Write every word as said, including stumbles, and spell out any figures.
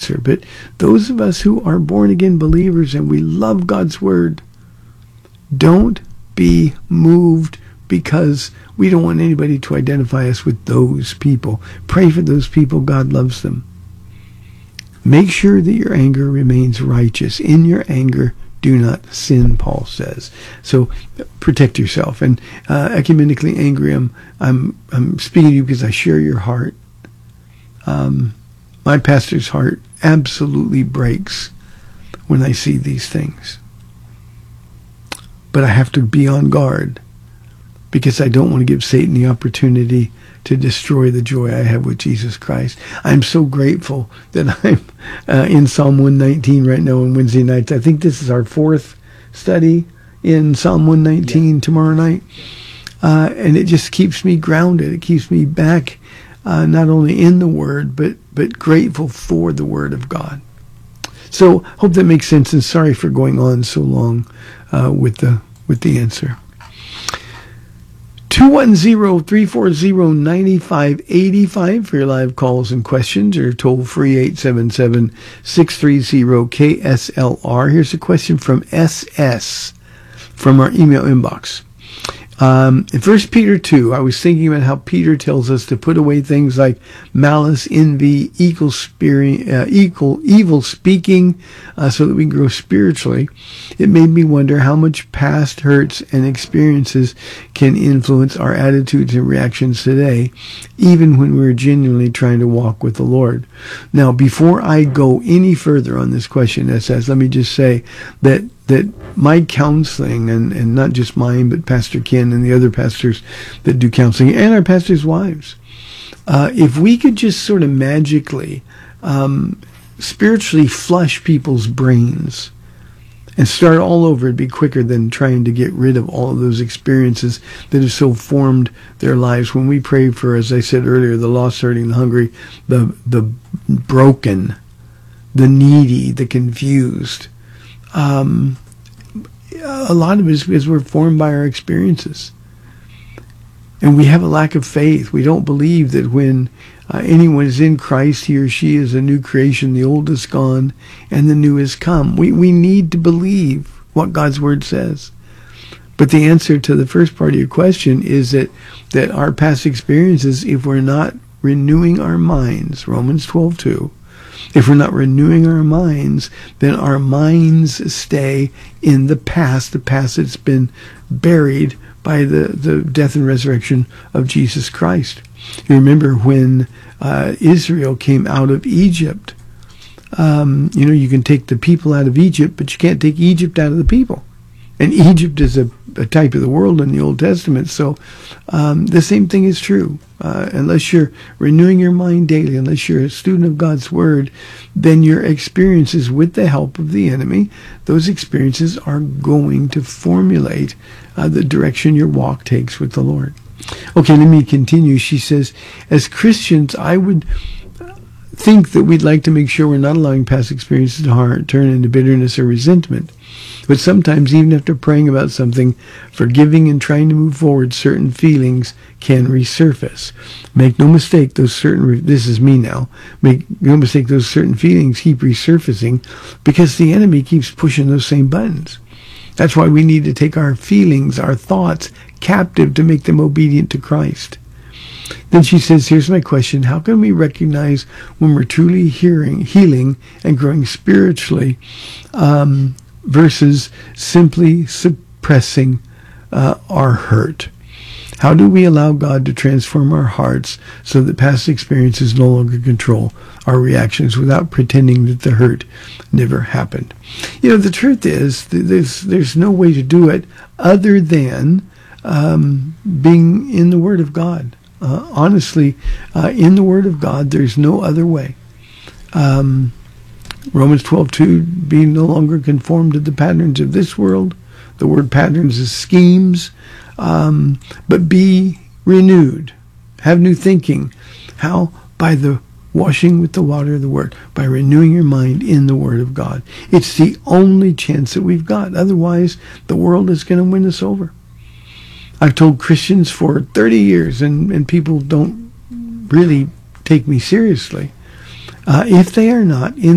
answer. But those of us who are born-again believers and we love God's Word, don't be moved because we don't want anybody to identify us with those people. Pray for those people. God loves them. Make sure that your anger remains righteous. In your anger, do not sin, Paul says. So protect yourself. And uh, ecumenically angry, I'm, I'm, I'm speaking to you because I share your heart. Um, my pastor's heart absolutely breaks when I see these things. But I have to be on guard because I don't want to give Satan the opportunity to destroy the joy I have with Jesus Christ. I'm so grateful that I'm uh, in Psalm one nineteen right now on Wednesday nights. I think this is our fourth study in Psalm one nineteen yeah. tomorrow night. Uh, and it just keeps me grounded. It keeps me back uh, not only in the Word, but, but grateful for the Word of God. So hope that makes sense, and sorry for going on so long uh, with the with the answer. two one zero, three four zero, nine five eight five for your live calls and questions, or toll free eight seven seven, six three zero, K S L R. Here's a question from S S from our email inbox. Um, in First Peter two, I was thinking about how Peter tells us to put away things like malice, envy, equal spirit, uh, equal evil speaking, uh, so that we grow spiritually. It made me wonder how much past hurts and experiences can influence our attitudes and reactions today, even when we're genuinely trying to walk with the Lord. Now, before I go any further on this question, S S, let me just say that that my counseling, and, and not just mine, but Pastor Ken and the other pastors that do counseling, and our pastors' wives, uh, if we could just sort of magically um, spiritually flush people's brains and start all over, it'd be quicker than trying to get rid of all of those experiences that have so formed their lives. When we pray for, as I said earlier, the lost, hurting, the hungry, the the broken, the needy, the confused, Um, a lot of it is because we're formed by our experiences. And we have a lack of faith. We don't believe that when uh, anyone is in Christ, he or she is a new creation. The old is gone and the new has come. We, we need to believe what God's Word says. But the answer to the first part of your question is that, that our past experiences, if we're not renewing our minds, Romans twelve two, if we're not renewing our minds, then our minds stay in the past, the past that's been buried by the, the death and resurrection of Jesus Christ. You remember when uh, Israel came out of Egypt. Um, you know, you can take the people out of Egypt, but you can't take Egypt out of the people. And Egypt is a, a type of the world in the Old Testament. So um, the same thing is true. Uh, unless you're renewing your mind daily, unless you're a student of God's Word, then your experiences with the help of the enemy, those experiences are going to formulate uh, the direction your walk takes with the Lord. Okay, let me continue. She says, as Christians, I would think that we'd like to make sure we're not allowing past experiences to heart, turn into bitterness or resentment. But sometimes, even after praying about something, forgiving and trying to move forward, certain feelings can resurface. Make no mistake, those certain, this is me now, make no mistake, those certain feelings keep resurfacing because the enemy keeps pushing those same buttons. That's why we need to take our feelings, our thoughts, captive to make them obedient to Christ. Then she says, here's my question. How can we recognize when we're truly hearing, healing and growing spiritually um, versus simply suppressing uh, our hurt? How do we allow God to transform our hearts so that past experiences no longer control our reactions without pretending that the hurt never happened? You know, the truth is there's, there's no way to do it other than um, being in the Word of God. Uh, honestly, uh, in the Word of God, there's no other way. Um, Romans twelve two, being no longer conformed to the patterns of this world. The word patterns is schemes. Um, but be renewed. Have new thinking. How? By the washing with the water of the Word. By renewing your mind in the Word of God. It's the only chance that we've got. Otherwise, the world is going to win us over. I've told Christians for thirty years, and, and people don't really take me seriously. Uh, if they are not in